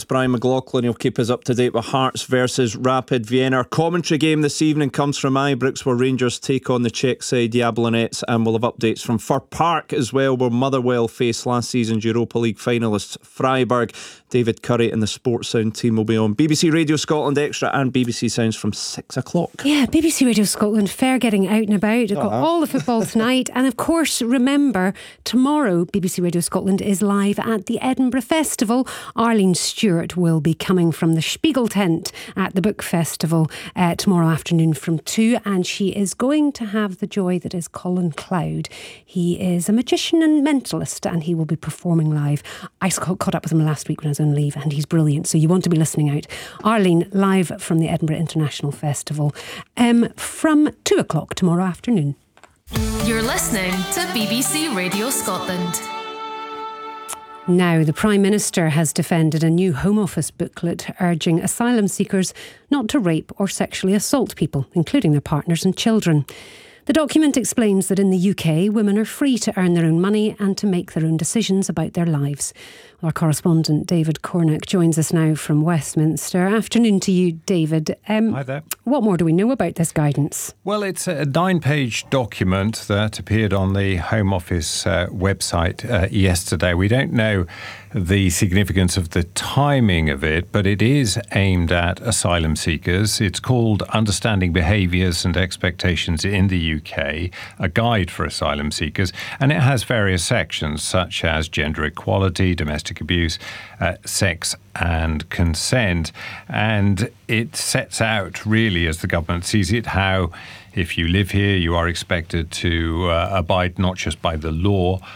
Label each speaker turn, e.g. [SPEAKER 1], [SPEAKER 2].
[SPEAKER 1] Brian McLaughlin. He'll keep us up to date with Hearts versus Rapid Vienna. Our commentary game this evening comes from Ibrox, where Rangers take on the Czech side Jablonec, and we'll have updates from Fir Park as well, where Motherwell faced last season's Europa League finalists Freiburg. David Curry and the Sports Sound team will be on BBC Radio Scotland Extra and BBC Sounds from 6 o'clock.
[SPEAKER 2] Yeah, BBC Radio Scotland, fair getting out and about. I've got all the football tonight. And of course, remember, tomorrow BBC Radio Scotland is live at the Edinburgh Festival. Arlene Stewart will be coming from the Spiegel tent at the Book Festival tomorrow afternoon from 2, and she is going to have the joy that is Colin Cloud. He is a magician and mentalist, and he will be performing live. I caught up with him last week when I was on leave, and he's brilliant, so you want to be listening out. Arlene, live from the Edinburgh International Festival from 2 o'clock tomorrow afternoon.
[SPEAKER 3] You're listening to BBC Radio Scotland.
[SPEAKER 2] Now, the Prime Minister has defended a new Home Office booklet urging asylum seekers not to rape or sexually assault people, including their partners and children. The document explains that in the UK, women are free to earn their own money and to make their own decisions about their lives. Our correspondent David Cormack joins us now from Westminster. Afternoon to you, David.
[SPEAKER 4] Hi there.
[SPEAKER 2] What more do we know about this guidance?
[SPEAKER 4] Well, it's a 9-page document that appeared on the Home Office website yesterday. We don't know the significance of the timing of it, but it is aimed at asylum seekers. It's called Understanding Behaviours and Expectations in the UK, a guide for asylum seekers, and it has various sections such as gender equality, domestic abuse, sex and consent. And it sets out, really, as the government sees it, how if you live here, you are expected to abide not just by the law,